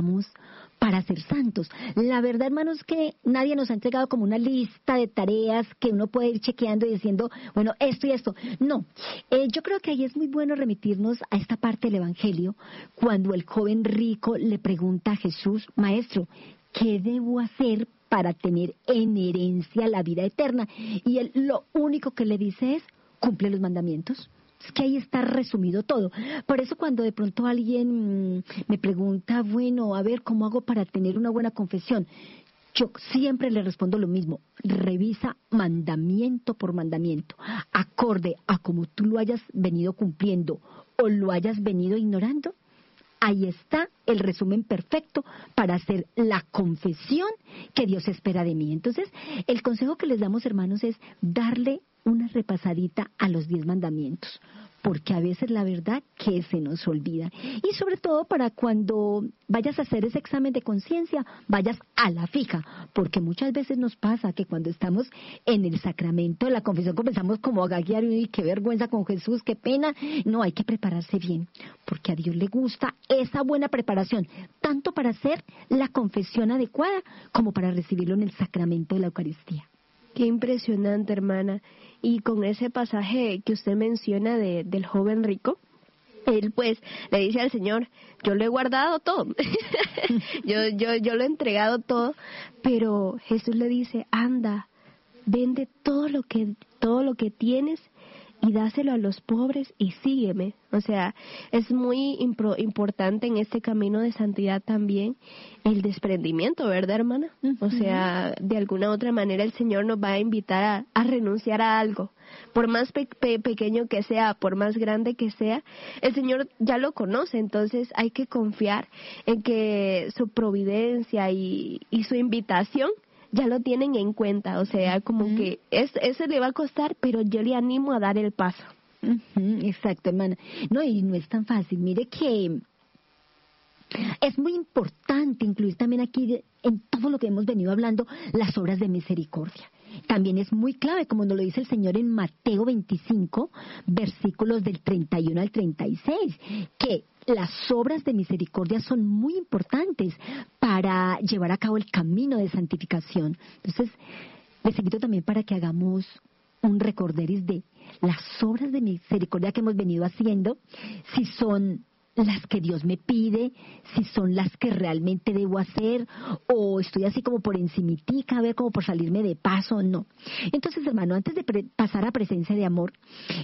hagamos para ser santos. La verdad, hermanos, que nadie nos ha entregado como una lista de tareas que uno puede ir chequeando y diciendo, bueno, esto y esto. No, yo creo que ahí es muy bueno remitirnos a esta parte del Evangelio, cuando el joven rico le pregunta a Jesús, Maestro, ¿qué debo hacer para tener en herencia la vida eterna? Y él lo único que le dice es, cumple los mandamientos. Es que ahí está resumido todo. Por eso cuando de pronto alguien me pregunta, bueno, a ver, ¿cómo hago para tener una buena confesión? Yo siempre le respondo lo mismo. Revisa mandamiento por mandamiento, acorde a como tú lo hayas venido cumpliendo o lo hayas venido ignorando. Ahí está el resumen perfecto para hacer la confesión que Dios espera de mí. Entonces, el consejo que les damos, hermanos, es darle una repasadita a los 10 mandamientos, porque a veces la verdad que se nos olvida. Y sobre todo para cuando vayas a hacer ese examen de conciencia, vayas a la fija, porque muchas veces nos pasa que cuando estamos en el sacramento de la confesión comenzamos como a gaguear y qué vergüenza con Jesús, qué pena. No, hay que prepararse bien, porque a Dios le gusta esa buena preparación, tanto para hacer la confesión adecuada como para recibirlo en el sacramento de la Eucaristía. Qué impresionante, hermana. Y con ese pasaje que usted menciona del joven rico, él pues le dice al Señor, yo lo he guardado todo, yo lo he entregado todo, pero Jesús le dice, anda, vende todo lo que tienes y dáselo a los pobres y sígueme. O sea, es muy importante en este camino de santidad también el desprendimiento, ¿verdad, hermana? O sea, de alguna u otra manera el Señor nos va a invitar a renunciar a algo. Por más pequeño que sea, por más grande que sea, el Señor ya lo conoce, entonces hay que confiar en que su providencia y su invitación ya lo tienen en cuenta, o sea, como que eso le va a costar, pero yo le animo a dar el paso. Exacto, hermana. No, y no es tan fácil. Mire que es muy importante incluir también aquí, en todo lo que hemos venido hablando, las obras de misericordia. También es muy clave, como nos lo dice el Señor en Mateo 25, versículos del 31 al 36, que las obras de misericordia son muy importantes para llevar a cabo el camino de santificación. Entonces, les invito también para que hagamos un recorderis de las obras de misericordia que hemos venido haciendo, si son las que Dios me pide, si son las que realmente debo hacer, o estoy así como por encimitica, a ver, como por salirme de paso, no. Entonces, hermano, antes de pasar a presencia de amor,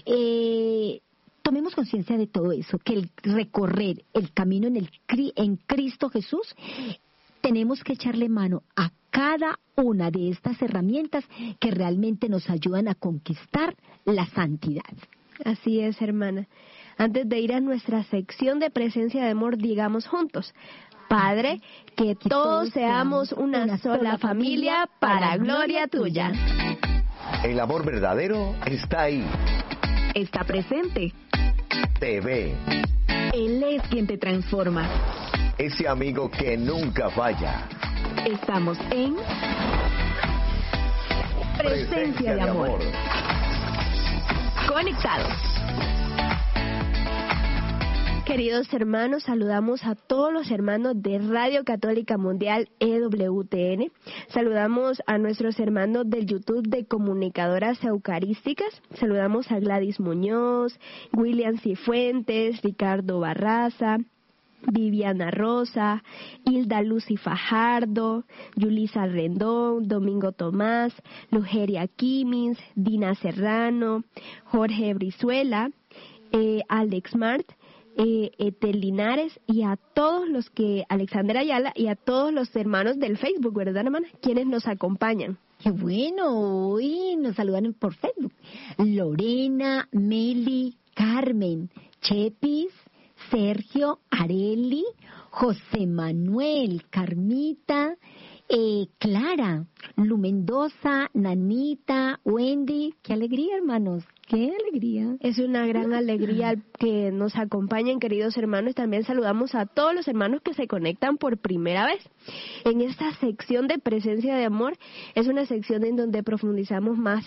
tomemos conciencia de todo eso, que el recorrer el camino en Cristo Jesús, tenemos que echarle mano a cada una de estas herramientas que realmente nos ayudan a conquistar la santidad. Así es, hermana. Antes de ir a nuestra sección de presencia de amor, digamos juntos: Padre, que todos seamos una sola familia para gloria tuya. El amor verdadero está ahí. Está presente. Te ve. Él es quien te transforma. Ese amigo que nunca falla. Estamos en Presencia de Amor. Conectados. Queridos hermanos, saludamos a todos los hermanos de Radio Católica Mundial EWTN. Saludamos a nuestros hermanos del YouTube de Comunicadoras Eucarísticas. Saludamos a Gladys Muñoz, William Cifuentes, Ricardo Barraza, Viviana Rosa, Hilda Lucy Fajardo, Yulisa Rendón, Domingo Tomás, Lugeria Quimins, Dina Serrano, Jorge Brizuela, Alex Mart, Etel Linares, y a todos los que, Alexander Ayala, y a todos los hermanos del Facebook, ¿verdad, hermana? Quienes nos acompañan. Qué bueno, hoy nos saludan por Facebook. Lorena, Meli, Carmen, Chepis, Sergio, Areli, José Manuel, Carmita, Clara, Lu Mendoza, Nanita, Wendy. Qué alegría, hermanos, qué alegría. Es una gran alegría que nos acompañen, queridos hermanos. También saludamos a todos los hermanos que se conectan por primera vez. En esta sección de Presencia de Amor, es una sección en donde profundizamos más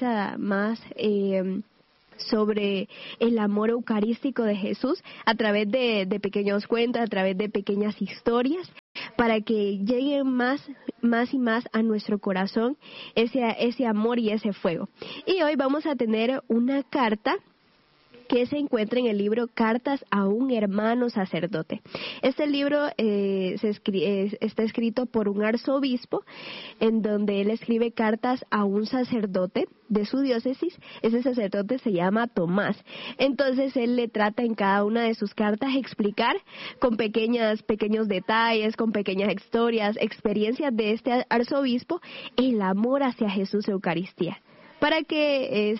sobre el amor eucarístico de Jesús a través de pequeños cuentos, a través de pequeñas historias, para que llegue más y más a nuestro corazón ese amor y ese fuego. Y hoy vamos a tener una carta que se encuentra en el libro Cartas a un hermano sacerdote. Este libro está escrito por un arzobispo, en donde él escribe cartas a un sacerdote de su diócesis. Ese sacerdote se llama Tomás. Entonces él le trata en cada una de sus cartas explicar con pequeños detalles, con pequeñas historias, experiencias de este arzobispo, el amor hacia Jesús Eucaristía, para que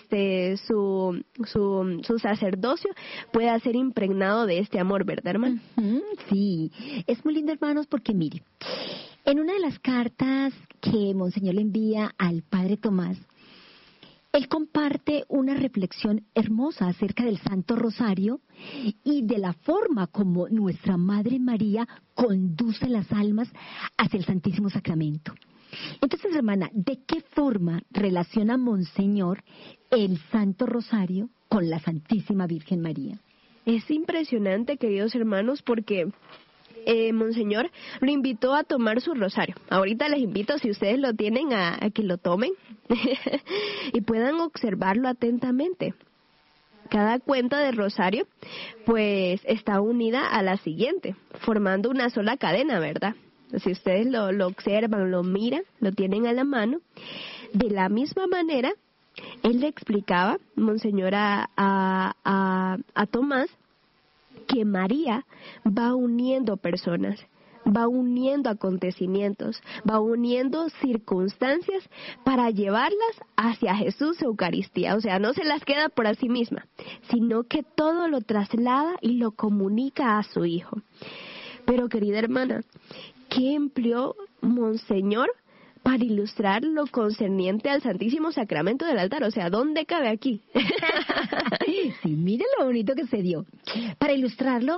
su sacerdocio pueda ser impregnado de este amor, ¿verdad, hermano? Sí, es muy lindo, hermanos, porque mire, en una de las cartas que Monseñor le envía al Padre Tomás, él comparte una reflexión hermosa acerca del Santo Rosario y de la forma como nuestra Madre María conduce las almas hacia el Santísimo Sacramento. Entonces, hermana, ¿de qué forma relaciona Monseñor el Santo Rosario con la Santísima Virgen María? Es impresionante, queridos hermanos, porque Monseñor lo invitó a tomar su rosario. Ahorita les invito, si ustedes lo tienen, a que lo tomen y puedan observarlo atentamente. Cada cuenta del rosario, pues, está unida a la siguiente, formando una sola cadena, ¿verdad? Si ustedes lo observan, lo miran, lo tienen a la mano. De la misma manera, él le explicaba, Monseñor, a Tomás, que María va uniendo personas, va uniendo acontecimientos, va uniendo circunstancias para llevarlas hacia Jesús Eucaristía. O sea, no se las queda por sí misma, sino que todo lo traslada y lo comunica a su Hijo. Pero, querida hermana, ¿qué empleó Monseñor para ilustrar lo concerniente al Santísimo Sacramento del altar? O sea, ¿dónde cabe aquí? Sí, mire lo bonito que se dio. Para ilustrarlo,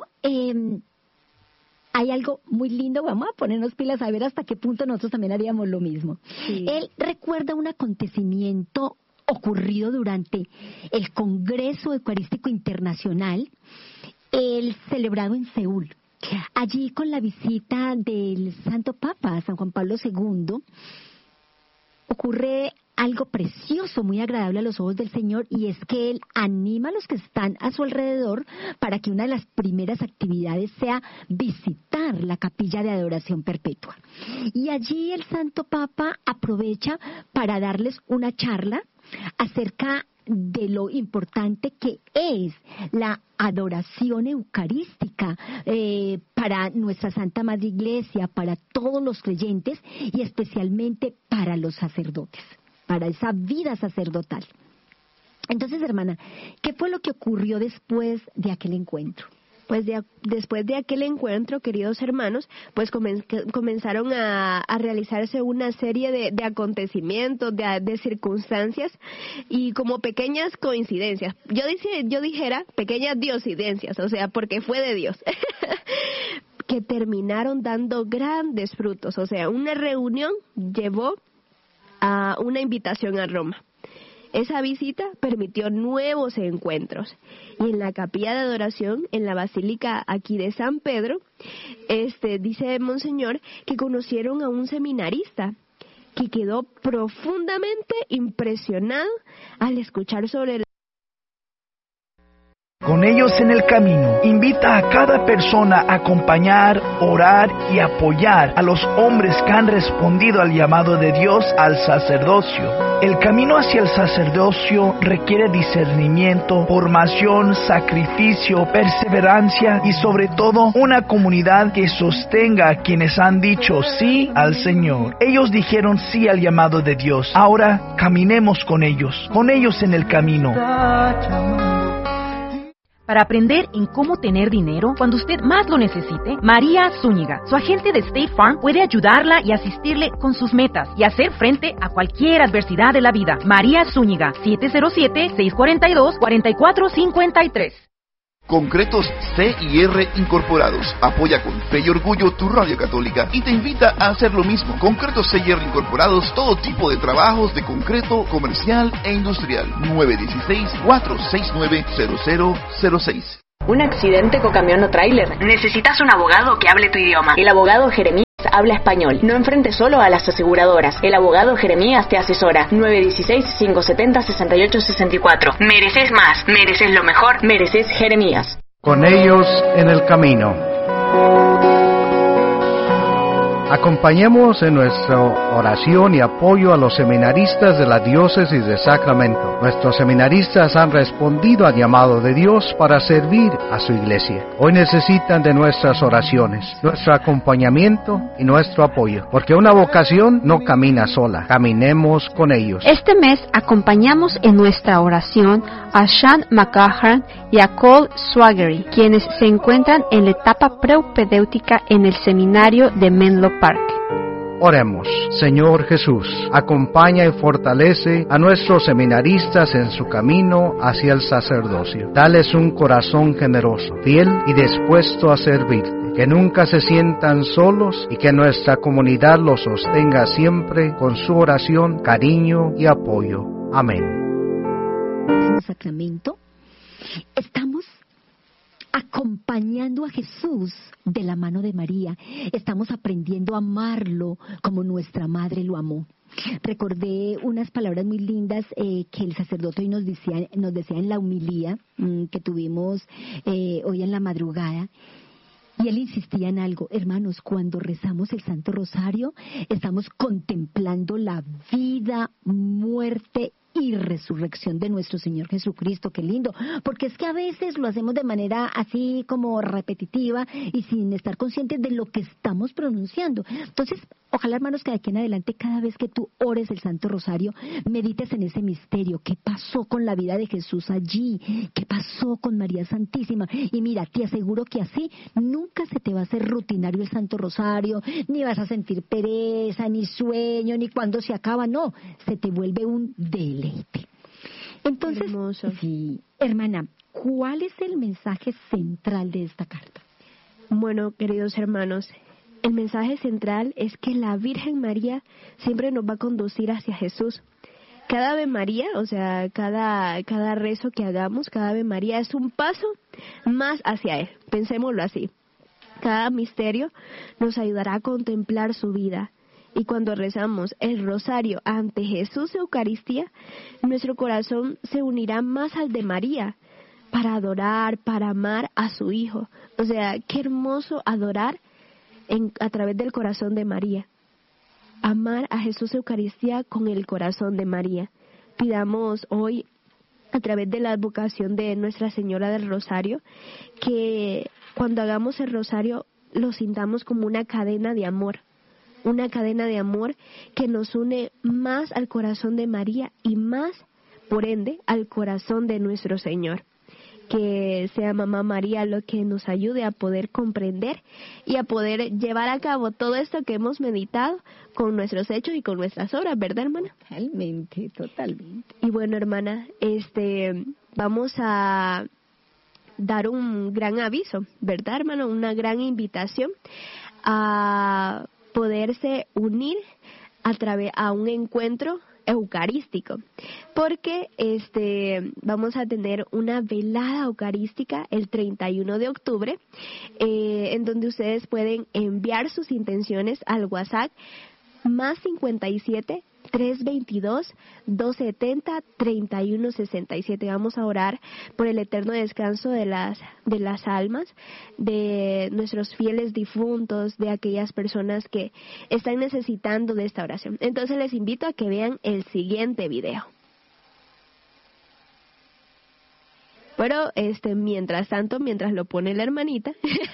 hay algo muy lindo. Vamos a ponernos pilas a ver hasta qué punto nosotros también haríamos lo mismo. Sí. Él recuerda un acontecimiento ocurrido durante el Congreso Eucarístico Internacional, el celebrado en Seúl. Allí, con la visita del Santo Papa, San Juan Pablo II, ocurre algo precioso, muy agradable a los ojos del Señor, y es que Él anima a los que están a su alrededor para que una de las primeras actividades sea visitar la capilla de adoración perpetua. Y allí el Santo Papa aprovecha para darles una charla acerca de lo importante que es la adoración eucarística para nuestra Santa Madre Iglesia, para todos los creyentes y especialmente para los sacerdotes, para esa vida sacerdotal. Entonces, hermana, ¿qué fue lo que ocurrió después de aquel encuentro? Pues después de aquel encuentro, queridos hermanos, pues comenzaron a realizarse una serie de acontecimientos, de circunstancias y como pequeñas coincidencias. Yo dijera pequeñas diosidencias, o sea, porque fue de Dios, que terminaron dando grandes frutos. O sea, una reunión llevó a una invitación a Roma. Esa visita permitió nuevos encuentros. Y en la capilla de adoración, en la basílica aquí de San Pedro, dice Monseñor que conocieron a un seminarista que quedó profundamente impresionado al escuchar sobre el... Con ellos en el camino, invita a cada persona a acompañar, orar y apoyar a los hombres que han respondido al llamado de Dios al sacerdocio. El camino hacia el sacerdocio requiere discernimiento, formación, sacrificio, perseverancia y sobre todo una comunidad que sostenga a quienes han dicho sí al Señor. Ellos dijeron sí al llamado de Dios. Ahora caminemos con ellos en el camino. Para aprender en cómo tener dinero cuando usted más lo necesite, María Zúñiga, su agente de State Farm, puede ayudarla y asistirle con sus metas y hacer frente a cualquier adversidad de la vida. María Zúñiga, 707-642-4453. Concretos C&R Incorporados apoya con fe y orgullo tu radio católica y te invita a hacer lo mismo. Concretos C&R Incorporados, todo tipo de trabajos de concreto comercial e industrial. 916-469-0006. Un accidente con camión o tráiler. Necesitas un abogado que hable tu idioma. El abogado Jeremías habla español. No enfrentes solo a las aseguradoras. El abogado Jeremías te asesora. 916-570-6864. Mereces más, mereces lo mejor, mereces Jeremías. Con ellos en el camino. Acompañemos en nuestra oración y apoyo a los seminaristas de la Diócesis de Sacramento. Nuestros seminaristas han respondido al llamado de Dios para servir a su iglesia. Hoy necesitan de nuestras oraciones, nuestro acompañamiento y nuestro apoyo, porque una vocación no camina sola. Caminemos con ellos. Este mes acompañamos en nuestra oración a Sean McGahern y a Cole Swaggery, quienes se encuentran en la etapa preupedéutica en el seminario de Menlo Park. Oremos. Señor Jesús, acompaña y fortalece a nuestros seminaristas en su camino hacia el sacerdocio. Dales un corazón generoso, fiel y dispuesto a servirte. Que nunca se sientan solos y que nuestra comunidad los sostenga siempre con su oración, cariño y apoyo. Amén. En el sacramento estamos acompañando a Jesús de la mano de María. Estamos aprendiendo a amarlo como nuestra madre lo amó. Recordé unas palabras muy lindas que el sacerdote hoy nos decía en la homilía que tuvimos hoy en la madrugada. Y él insistía en algo: hermanos, cuando rezamos el Santo Rosario, estamos contemplando la vida, muerte y resurrección de nuestro Señor Jesucristo. Qué lindo, porque es que a veces lo hacemos de manera así como repetitiva y sin estar conscientes de lo que estamos pronunciando. Entonces, ojalá, hermanos, que de aquí en adelante, cada vez que tú ores el Santo Rosario, medites en ese misterio. ¿Qué pasó con la vida de Jesús allí? ¿Qué pasó con María Santísima? Y mira, te aseguro que así nunca se te va a hacer rutinario el Santo Rosario, ni vas a sentir pereza, ni sueño, ni cuando se acaba. No, se te vuelve un deleite. Entonces, hermoso. Sí, hermana, ¿cuál es el mensaje central de esta carta? Bueno, queridos hermanos, el mensaje central es que la Virgen María siempre nos va a conducir hacia Jesús. Cada Ave María, o sea, cada rezo que hagamos, cada Ave María es un paso más hacia Él. Pensémoslo así. Cada misterio nos ayudará a contemplar su vida. Y cuando rezamos el rosario ante Jesús Eucaristía, nuestro corazón se unirá más al de María para adorar, para amar a su Hijo. O sea, qué hermoso adorar a través del corazón de María. Amar a Jesús Eucaristía con el corazón de María. Pidamos hoy, a través de la advocación de Nuestra Señora del Rosario, que cuando hagamos el rosario lo sintamos como una cadena de amor. Una cadena de amor que nos une más al corazón de María y más, por ende, al corazón de nuestro Señor. Que sea Mamá María lo que nos ayude a poder comprender y a poder llevar a cabo todo esto que hemos meditado con nuestros hechos y con nuestras obras, ¿verdad, hermana? Totalmente, totalmente. Y bueno, hermana, vamos a dar un gran aviso, ¿verdad, hermano? Una gran invitación a poderse unir a un encuentro eucarístico, porque vamos a tener una velada eucarística el 31 de octubre, en donde ustedes pueden enviar sus intenciones al WhatsApp más 57 322 270 3167. Vamos a orar por el eterno descanso de las almas de nuestros fieles difuntos, de aquellas personas que están necesitando de esta oración. Entonces les invito a que vean el siguiente video. Pero mientras tanto, mientras lo pone la hermanita,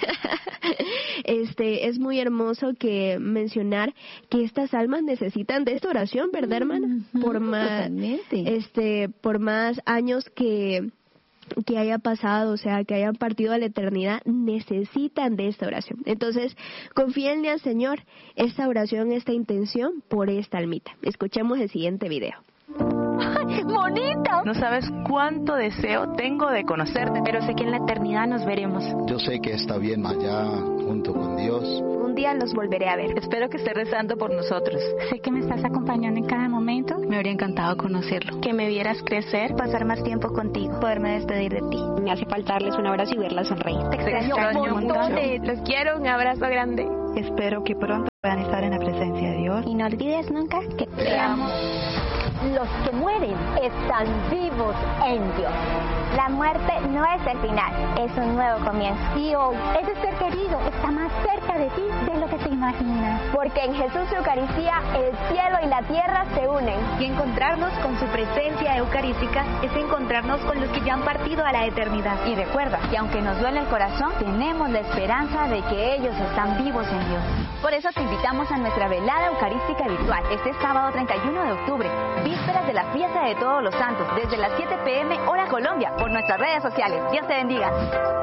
es muy hermoso que mencionar que estas almas necesitan de esta oración, ¿verdad, hermana? Por más años que haya pasado, o sea, que hayan partido a la eternidad, necesitan de esta oración. Entonces, confíenle al Señor esta oración, esta intención por esta almita. Escuchemos el siguiente video. ¡Ay, bonita! No sabes cuánto deseo tengo de conocerte, pero sé que en la eternidad nos veremos. Yo sé que está bien allá, junto con Dios. Un día los volveré a ver. Espero que estés rezando por nosotros. Sé que me estás acompañando en cada momento. Me habría encantado conocerlo. Que me vieras crecer, pasar más tiempo contigo, poderme despedir de ti. Me hace falta darles un abrazo y verlas sonreír. Te extraño un montón. Los quiero, un abrazo grande. Espero que pronto puedan estar en la presencia de Dios. Y no olvides nunca que te amo. Los que mueren están vivos en Dios. La muerte no es el final, es un nuevo comienzo. Y hoy, ese ser querido está más cerca de ti de lo que te imaginas. Porque en Jesús Eucaristía, el cielo y la tierra se unen. Y encontrarnos con su presencia eucarística es encontrarnos con los que ya han partido a la eternidad. Y recuerda que aunque nos duele el corazón, tenemos la esperanza de que ellos están vivos en Dios. Por eso te invitamos a nuestra velada eucarística virtual este sábado 31 de octubre, vísperas de la fiesta de Todos los Santos, desde las 7 p.m. hora Colombia, por nuestras redes sociales. Dios te bendiga.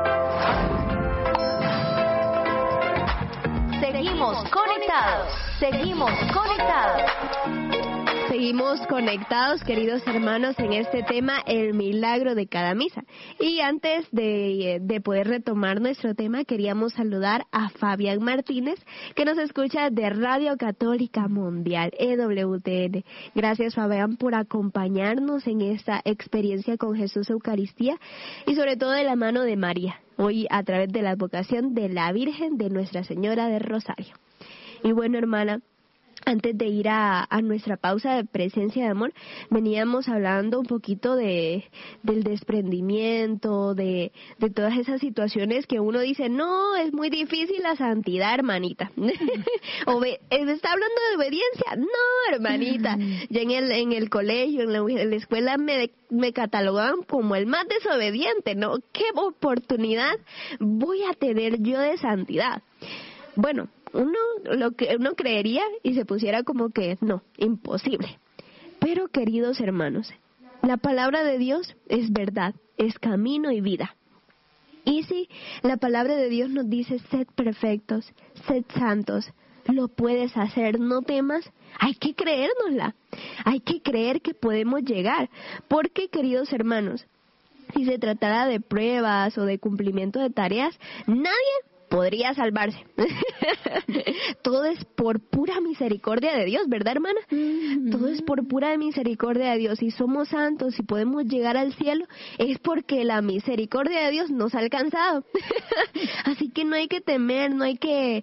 Seguimos conectados. Seguimos conectados. Seguimos conectados, queridos hermanos, en este tema, el milagro de cada misa. Y antes de poder retomar nuestro tema, queríamos saludar a Fabián Martínez, que nos escucha de Radio Católica Mundial, EWTN. Gracias, Fabián, por acompañarnos en esta experiencia con Jesús Eucaristía y sobre todo de la mano de María, hoy a través de la advocación de la Virgen de Nuestra Señora del Rosario. Y bueno, hermana, antes de ir a nuestra pausa de presencia de amor, veníamos hablando un poquito del desprendimiento, de todas esas situaciones que uno dice, no, es muy difícil la santidad, hermanita. ¿Está hablando de obediencia? No, hermanita. Ya en el colegio, en la escuela me catalogaban como el más desobediente, ¿no? ¿Qué oportunidad voy a tener yo de santidad? Bueno, uno creería y se pusiera como que no, imposible. Pero, queridos hermanos, la palabra de Dios es verdad, es camino y vida. Y si la palabra de Dios nos dice, sed perfectos, sed santos, lo puedes hacer, no temas, hay que creérnosla, hay que creer que podemos llegar. Porque, queridos hermanos, si se tratara de pruebas o de cumplimiento de tareas, nadie podría salvarse. Todo es por pura misericordia de Dios, ¿verdad, hermana? Todo es por pura misericordia de Dios. Si somos santos y podemos llegar al cielo, es porque la misericordia de Dios nos ha alcanzado. Así que no hay que temer, no hay que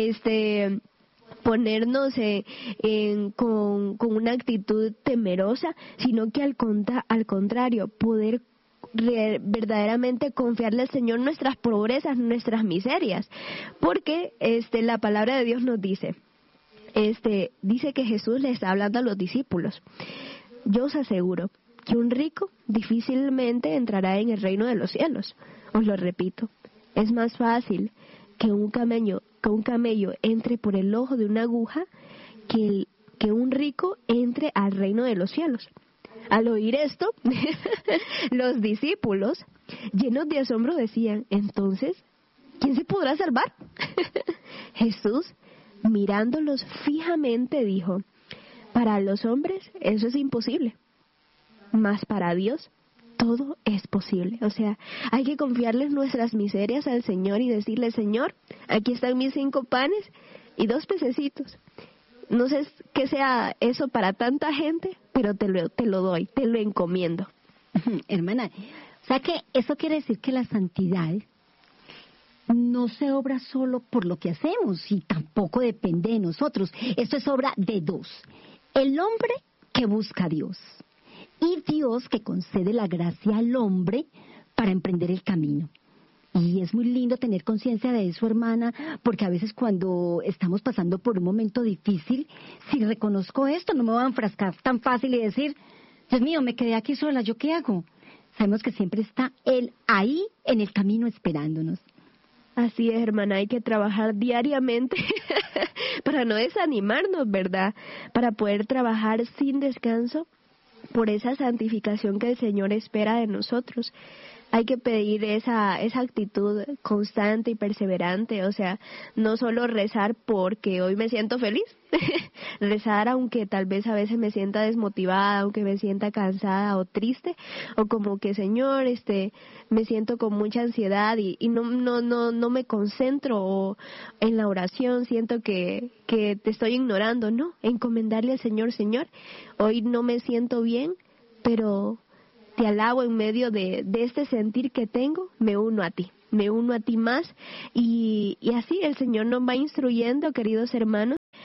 ponernos con una actitud temerosa, sino que al contrario, poder verdaderamente confiarle al Señor nuestras pobrezas, nuestras miserias, porque la palabra de Dios nos dice que Jesús le está hablando a los discípulos. Yo os aseguro que un rico difícilmente entrará en el reino de los cielos. Os lo repito, es más fácil que un camello entre por el ojo de una aguja que un rico entre al reino de los cielos. Al oír esto, los discípulos, llenos de asombro, decían, entonces, ¿quién se podrá salvar? Jesús, mirándolos fijamente, dijo, para los hombres eso es imposible, mas para Dios todo es posible. O sea, hay que confiarles nuestras miserias al Señor y decirle, Señor, aquí están mis 5 panes y 2 pececitos. No sé qué sea eso para tanta gente, pero te lo doy, te lo encomiendo. Hermana, o sea que eso quiere decir que la santidad no se obra solo por lo que hacemos y tampoco depende de nosotros. Esto es obra de 2. El hombre que busca a Dios y Dios que concede la gracia al hombre para emprender el camino. Y es muy lindo tener conciencia de eso, hermana, porque a veces cuando estamos pasando por un momento difícil, si reconozco esto, no me voy a enfrascar tan fácil y decir, Dios mío, me quedé aquí sola, ¿yo qué hago? Sabemos que siempre está Él ahí en el camino esperándonos. Así es, hermana, hay que trabajar diariamente para no desanimarnos, ¿verdad? Para poder trabajar sin descanso por esa santificación que el Señor espera de nosotros. Hay que pedir esa actitud constante y perseverante, o sea, no solo rezar porque hoy me siento feliz, rezar aunque tal vez a veces me sienta desmotivada, aunque me sienta cansada o triste, o como que Señor, me siento con mucha ansiedad y no me concentro en la oración, siento que te estoy ignorando, no, encomendarle al Señor, hoy no me siento bien, pero te alabo en medio de este sentir que tengo, me uno a ti más y así el Señor nos va instruyendo, queridos hermanos,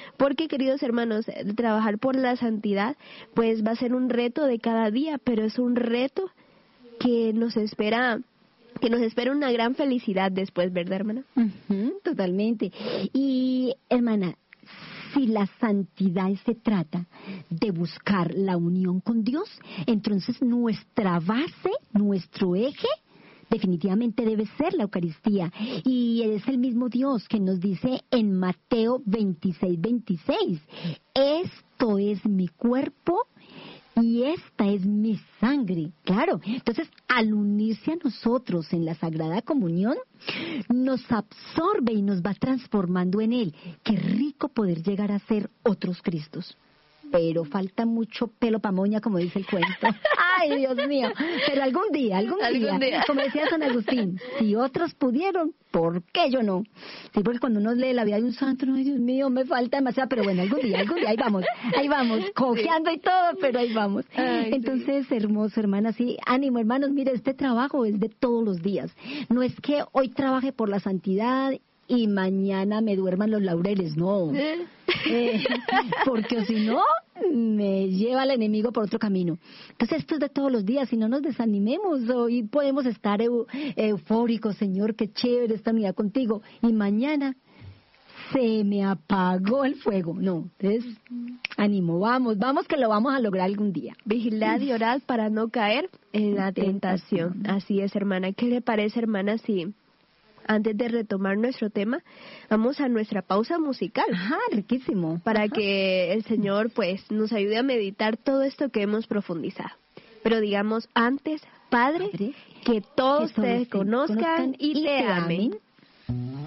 porque, queridos hermanos, trabajar por la santidad pues va a ser un reto de cada día, pero es un reto que nos espera una gran felicidad después, ¿verdad, hermana? Totalmente. Y, hermana, si la santidad se trata de buscar la unión con Dios, entonces nuestra base, nuestro eje, definitivamente debe ser la Eucaristía. Y es el mismo Dios que nos dice en Mateo 26:26, esto es mi cuerpo y esta es mi sangre. Claro, entonces al unirse a nosotros en la Sagrada Comunión, nos absorbe y nos va transformando en Él. Qué rico poder llegar a ser otros Cristos. Pero falta mucho pelo pa' moña, como dice el cuento. Ay, Dios mío. Pero algún día, como decía San Agustín, si otros pudieron, ¿por qué yo no? Sí, porque cuando uno lee la vida de un santo, no, Dios mío, me falta demasiado, pero bueno, algún día, ahí vamos, cojeando y todo, pero ahí vamos. Ay, entonces, sí. Hermoso, hermana, sí, ánimo, hermanos, mire, este trabajo es de todos los días. No es que hoy trabaje por la santidad y mañana me duerman los laureles, no. Porque si no, me lleva el enemigo por otro camino. Entonces esto es de todos los días, y no nos desanimemos. Hoy podemos estar eufóricos, Señor, qué chévere esta unidad contigo, y mañana se me apagó el fuego. No, entonces ánimo, vamos que lo vamos a lograr algún día. Vigilad y orad para no caer en la tentación. Así es, hermana. ¿Qué le parece, hermana, si antes de retomar nuestro tema, vamos a nuestra pausa musical? Ajá, riquísimo. Para que el Señor pues nos ayude a meditar todo esto que hemos profundizado. Pero digamos antes, Padre, que todos te conozcan y te amen.